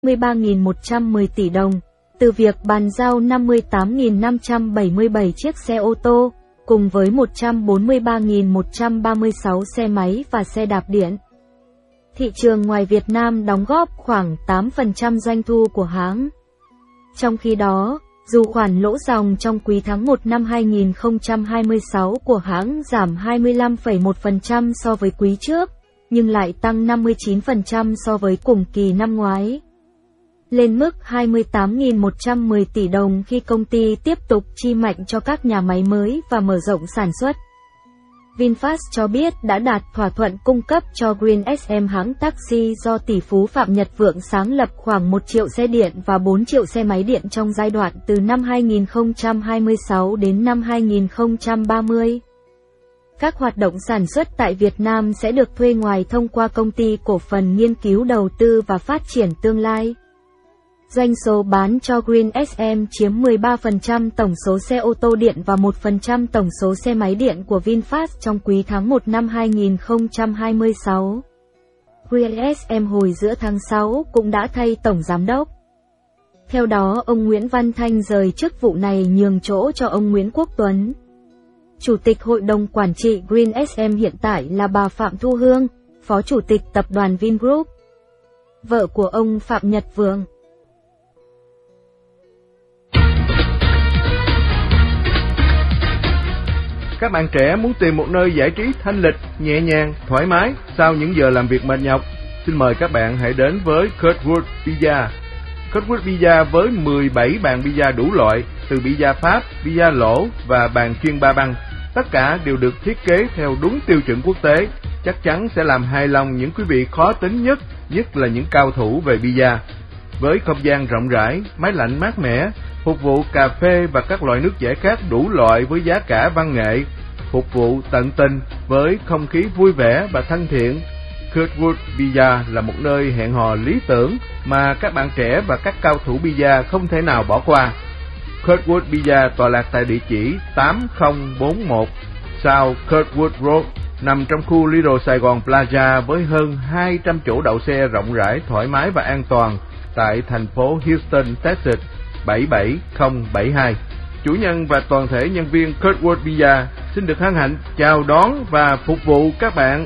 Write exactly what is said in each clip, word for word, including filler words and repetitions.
mươi ba nghìn một trăm mười tỷ đồng, từ việc bàn giao năm mươi tám nghìn năm trăm bảy mươi bảy chiếc xe ô tô, cùng với một trăm bốn mươi ba nghìn một trăm ba mươi sáu xe máy và xe đạp điện. Thị trường ngoài Việt Nam đóng góp khoảng tám phần trăm doanh thu của hãng. Trong khi đó, dù khoản lỗ ròng trong quý tháng một năm hai nghìn không trăm hai mươi sáu của hãng giảm hai mươi lăm phẩy một phần trăm so với quý trước, nhưng lại tăng năm mươi chín phần trăm so với cùng kỳ năm ngoái, lên mức hai mươi tám nghìn một trăm mười tỷ đồng khi công ty tiếp tục chi mạnh cho các nhà máy mới và mở rộng sản xuất. VinFast cho biết đã đạt thỏa thuận cung cấp cho Green ét em, hãng taxi do tỷ phú Phạm Nhật Vượng sáng lập, khoảng một triệu xe điện và bốn triệu xe máy điện trong giai đoạn từ năm hai nghìn không trăm hai mươi sáu đến năm hai nghìn không trăm ba mươi. Các hoạt động sản xuất tại Việt Nam sẽ được thuê ngoài thông qua Công ty Cổ phần Nghiên cứu Đầu tư và Phát triển Tương lai. Doanh số bán cho Green ét em chiếm mười ba phần trăm tổng số xe ô tô điện và một phần trăm tổng số xe máy điện của VinFast trong quý tháng một năm hai nghìn không trăm hai mươi sáu. Green ét em hồi giữa tháng sáu cũng đã thay tổng giám đốc. Theo đó, ông Nguyễn Văn Thanh rời chức vụ này nhường chỗ cho ông Nguyễn Quốc Tuấn. Chủ tịch Hội đồng Quản trị Green ét em hiện tại là bà Phạm Thu Hương, Phó Chủ tịch Tập đoàn Vingroup, vợ của ông Phạm Nhật Vượng. Các bạn trẻ muốn tìm một nơi giải trí thanh lịch, nhẹ nhàng, thoải mái sau những giờ làm việc mệt nhọc? Xin mời các bạn hãy đến với Kurtwood Pizza. Kurtwood Pizza với mười bảy bàn pizza đủ loại, từ pizza Pháp, pizza lỗ và bàn chuyên ba băng. Tất cả đều được thiết kế theo đúng tiêu chuẩn quốc tế, chắc chắn sẽ làm hài lòng những quý vị khó tính nhất, nhất là những cao thủ về pizza. Với không gian rộng rãi, máy lạnh mát mẻ, phục vụ cà phê và các loại nước giải khát đủ loại với giá cả văn nghệ, phục vụ tận tình với không khí vui vẻ và thân thiện. Kurtwood Pizza là một nơi hẹn hò lý tưởng mà các bạn trẻ và các cao thủ pizza không thể nào bỏ qua. Kurtwood Pizza tọa lạc tại địa chỉ tám không bốn mốt South Kurtwood Road, nằm trong khu Little Sài Gòn Plaza với hơn hai trăm chỗ đậu xe rộng rãi, thoải mái và an toàn tại thành phố Houston, Texas bảy bảy không bảy hai. Chủ nhân và toàn thể nhân viên Kurtwood Pizza xin được hân hạnh chào đón và phục vụ các bạn.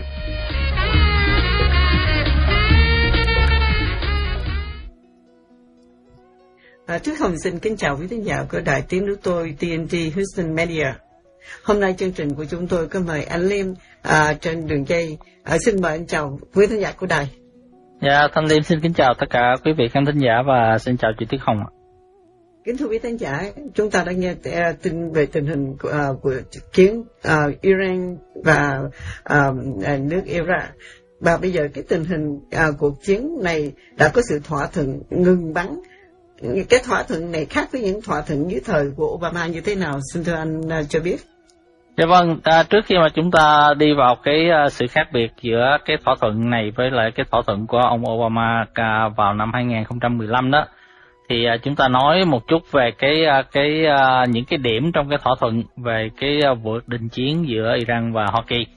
À, trước Hồng xin kính chào quý khán giả của đài tiếng nước tôi tê en tê Houston Media. Hôm nay chương trình của chúng tôi có mời anh Liêm à, trên đường dây. À, xin mời anh chào quý khán giả của đài. Dạ, Thanh Liêm xin kính chào tất cả quý vị khán thính giả và xin chào chị Tuyết Hồng ạ. Kính thưa quý khán giả, chúng ta đã nghe uh, tin về tình hình của, uh, của chiến uh, Iran và uh, nước Iraq. Và bây giờ cái tình hình uh, cuộc chiến này đã có sự thỏa thuận ngừng bắn. Cái thỏa thuận này khác với những thỏa thuận dưới thời của Obama như thế nào? Xin thưa anh uh, cho biết. Dạ vâng, à, trước khi mà chúng ta đi vào cái uh, sự khác biệt giữa cái thỏa thuận này với lại cái thỏa thuận của ông Obama uh, vào năm hai nghìn không trăm mười lăm đó, thì uh, chúng ta nói một chút về cái uh, cái uh, những cái điểm trong cái thỏa thuận về cái uh, vụ đình chiến giữa Iran và Hoa Kỳ.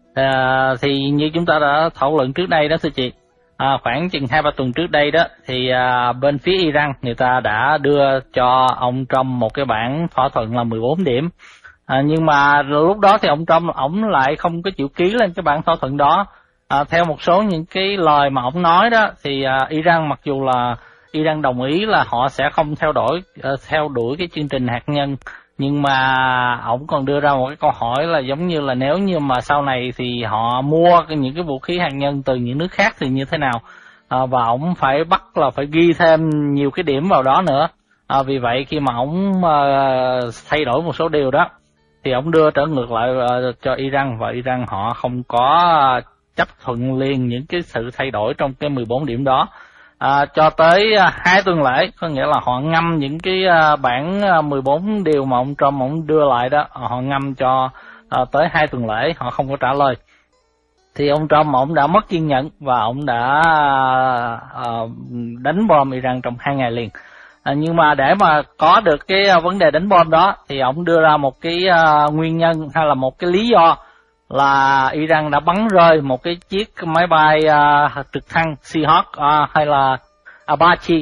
Uh, thì như chúng ta đã thảo luận trước đây đó thưa chị, uh, khoảng chừng hai ba tuần trước đây đó, thì uh, bên phía Iran người ta đã đưa cho ông Trump một cái bản thỏa thuận là mười bốn điểm. À, nhưng mà lúc đó thì ông Trump ổng lại không có chịu ký lên cái bản thỏa thuận đó. À, theo một số những cái lời mà ổng nói đó, thì à, Iran mặc dù là Iran đồng ý là họ sẽ không theo đuổi uh, theo đuổi cái chương trình hạt nhân, nhưng mà ổng còn đưa ra một cái câu hỏi là giống như là nếu như mà sau này thì họ mua những cái vũ khí hạt nhân từ những nước khác thì như thế nào. À, và ổng phải bắt là phải ghi thêm nhiều cái điểm vào đó nữa. À, vì vậy khi mà ổng uh, thay đổi một số điều đó, thì ông đưa trở ngược lại uh, cho Iran, và Iran họ không có uh, chấp thuận liền những cái sự thay đổi trong cái mười bốn điểm đó. Uh, cho tới uh, hai tuần lễ, có nghĩa là họ ngâm những cái uh, bản uh, mười bốn điều mà ông Trump ông đưa lại đó, họ ngâm cho uh, tới hai tuần lễ, họ không có trả lời. Thì ông Trump ông đã mất kiên nhẫn và ông đã uh, đánh bom Iran trong hai ngày liền. À, nhưng mà để mà có được cái uh, vấn đề đánh bom đó thì ông đưa ra một cái uh, nguyên nhân hay là một cái lý do là Iran đã bắn rơi một cái chiếc máy bay uh, trực thăng Seahawk uh, hay là Abachi